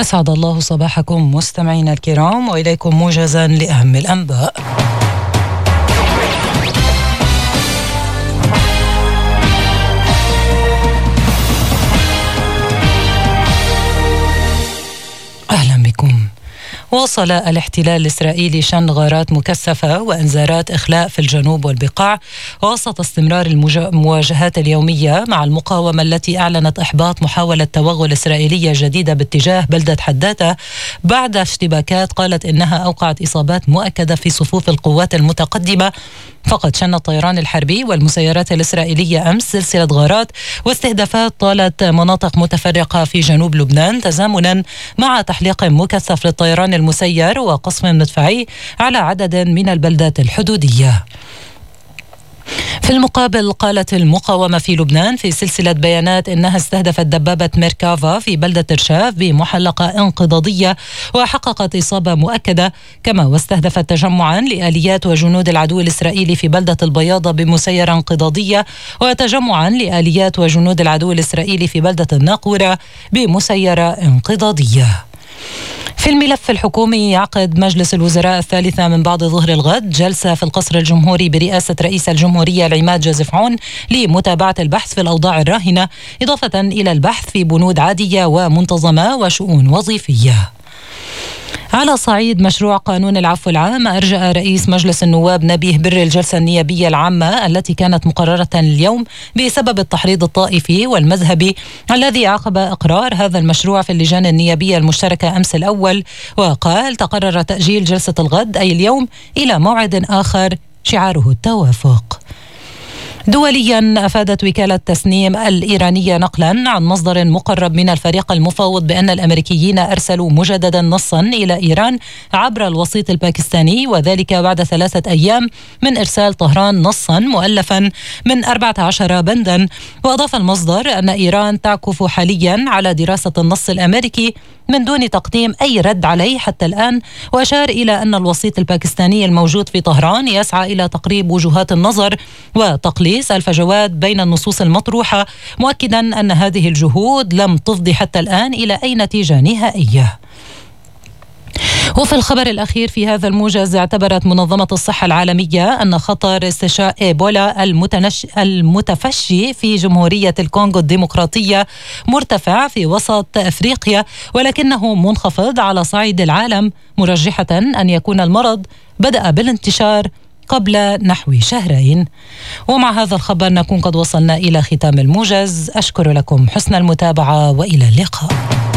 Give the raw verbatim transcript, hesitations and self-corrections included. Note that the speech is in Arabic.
أسعد الله صباحكم مستمعينا الكرام، وإليكم موجزا لأهم الأنباء. أهلا بكم. واصل الاحتلال الإسرائيلي شن غارات مكثفة وإنذارات إخلاء في الجنوب والبقاع وسط استمرار المواجهات اليومية مع المقاومة التي أعلنت إحباط محاولة توغل إسرائيلية جديدة باتجاه بلدة حداثة بعد اشتباكات قالت إنها أوقعت إصابات مؤكدة في صفوف القوات المتقدمة. فقد شن الطيران الحربي والمسيرات الإسرائيلية أمس سلسلة غارات واستهدافات طالت مناطق متفرقة في جنوب لبنان تزامنا مع تحليق مكثف للطيران المسير وقصف مدفعي على عدد من البلدات الحدودية. في المقابل قالت المقاومة في لبنان في سلسلة بيانات إنها استهدفت دبابة ميركافا في بلدة رشاف بمحلقة انقضاضية وحققت إصابة مؤكدة، كما واستهدفت تجمعا لآليات وجنود العدو الإسرائيلي في بلدة البياضة بمسيرة انقضاضية وتجمعا لآليات وجنود العدو الإسرائيلي في بلدة الناقورة بمسيرة انقضاضية. في الملف الحكومي يعقد مجلس الوزراء الثالثة من بعد ظهر الغد جلسة في القصر الجمهوري برئاسة رئيس الجمهورية العماد جوزيف عون لمتابعة البحث في الأوضاع الراهنة إضافة إلى البحث في بنود عادية ومنتظمة وشؤون وظيفية. على صعيد مشروع قانون العفو العام، أرجأ رئيس مجلس النواب نبيه بر الجلسة النيابية العامة التي كانت مقررة اليوم بسبب التحريض الطائفي والمذهبي الذي عقب إقرار هذا المشروع في اللجان النيابية المشتركة أمس الأول، وقال تقرر تأجيل جلسة الغد أي اليوم إلى موعد آخر شعاره التوافق. دوليا أفادت وكالة تسنيم الإيرانية نقلا عن مصدر مقرب من الفريق المفاوض بأن الأمريكيين أرسلوا مجددا نصا إلى إيران عبر الوسيط الباكستاني، وذلك بعد ثلاثة أيام من إرسال طهران نصا مؤلفا من أربعة عشر بندا. وأضاف المصدر أن إيران تعكف حاليا على دراسة النص الأمريكي من دون تقديم أي رد عليه حتى الآن، وأشار إلى أن الوسيط الباكستاني الموجود في طهران يسعى إلى تقريب وجهات النظر وتقليص الفجوات بين النصوص المطروحة، مؤكدا أن هذه الجهود لم تفضي حتى الآن إلى أي نتيجة نهائية. وفي الخبر الأخير في هذا الموجز، اعتبرت منظمة الصحة العالمية أن خطر استشاء إيبولا المتنش... المتفشي في جمهورية الكونغو الديمقراطية مرتفع في وسط أفريقيا ولكنه منخفض على صعيد العالم، مرجحة أن يكون المرض بدأ بالانتشار قبل نحو شهرين. ومع هذا الخبر نكون قد وصلنا إلى ختام الموجز. أشكر لكم حسن المتابعة وإلى اللقاء.